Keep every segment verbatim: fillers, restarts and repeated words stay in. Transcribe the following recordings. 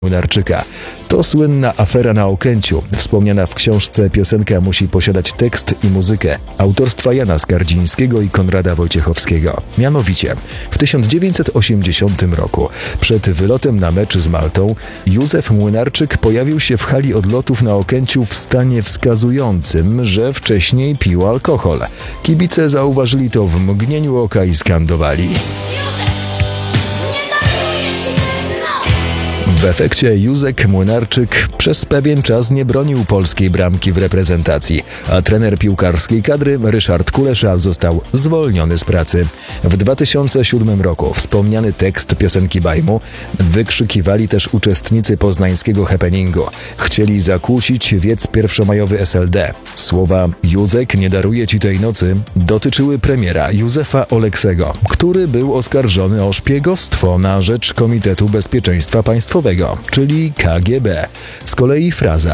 Młynarczyka. To słynna afera na Okęciu. Wspomniana w książce piosenka musi posiadać tekst i muzykę autorstwa Jana Skardzińskiego i Konrada Wojciechowskiego. Mianowicie w tysiąc dziewięćset osiemdziesiątym roku przed wylotem na mecz z Maltą Józef Młynarczyk pojawił się w hali odlotów na Okęciu w stanie wskazującym, że wcześniej pił alkohol. Kibice zauważyli to w mgnieniu oka i skandowali. W efekcie Józek Młynarczyk przez pewien czas nie bronił polskiej bramki w reprezentacji, a trener piłkarskiej kadry Ryszard Kulesza został zwolniony z pracy. W dwa tysiące siódmym roku wspomniany tekst piosenki Bajmu wykrzykiwali też uczestnicy poznańskiego happeningu. Chcieli zakłócić wiec pierwszomajowy S L D. Słowa „Józek, nie daruję ci tej nocy” dotyczyły premiera Józefa Oleksego, który był oskarżony o szpiegostwo na rzecz Komitetu Bezpieczeństwa Państwowego, czyli K G B. Z kolei fraza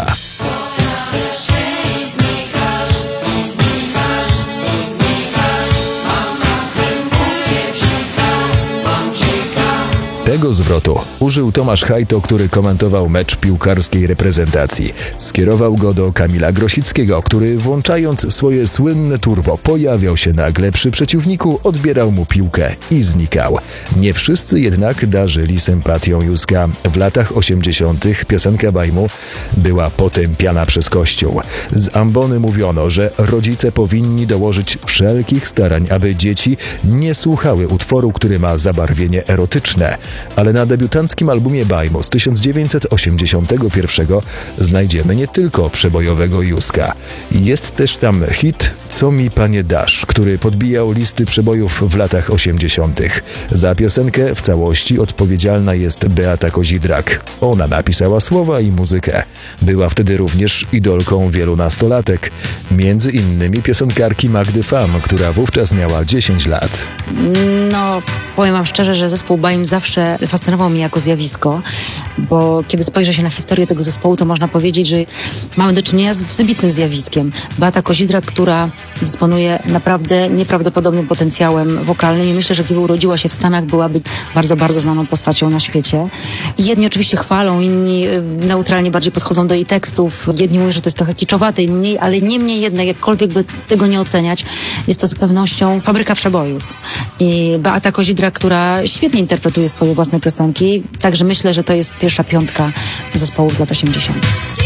tego zwrotu użył Tomasz Hajto, który komentował mecz piłkarskiej reprezentacji. Skierował go do Kamila Grosickiego, który włączając swoje słynne turbo pojawiał się nagle przy przeciwniku, odbierał mu piłkę i znikał. Nie wszyscy jednak darzyli sympatią Józka. W latach osiemdziesiątych piosenka Bajmu była potępiana przez Kościół. Z ambony mówiono, że rodzice powinni dołożyć wszelkich starań, aby dzieci nie słuchały utworu, który ma zabarwienie erotyczne. Ale na debiutanckim albumie Bajmu z tysiąc dziewięćset osiemdziesiątego pierwszego znajdziemy nie tylko przebojowego Józka. Jest też tam hit „Co mi panie dasz”, który podbijał listy przebojów w latach osiemdziesiątych. Za piosenkę w całości odpowiedzialna jest Beata Kozidrak. Ona napisała słowa i muzykę. Była wtedy również idolką wielu nastolatek, między innymi piosenkarki Magdy Fam, która wówczas miała dziesięć lat. No, powiem wam szczerze, że zespół Bajm zawsze fascynował mnie jako zjawisko, bo kiedy spojrzy się na historię tego zespołu, to można powiedzieć, że mamy do czynienia z wybitnym zjawiskiem. Beata Kozidrak, która dysponuje naprawdę nieprawdopodobnym potencjałem wokalnym i myślę, że gdyby urodziła się w Stanach, byłaby bardzo, bardzo znaną postacią na świecie. Jedni oczywiście chwalą, inni neutralnie bardziej podchodzą do jej tekstów. Jedni mówią, że to jest trochę kiczowate, inni mniej, ale niemniej jednak, jakkolwiek by tego nie oceniać, jest to z pewnością fabryka przebojów. I Beata Kozidrak, która świetnie interpretuje swoje własne piosenki, także myślę, że to jest pierwsza piątka zespołu z lat osiemdziesiątych.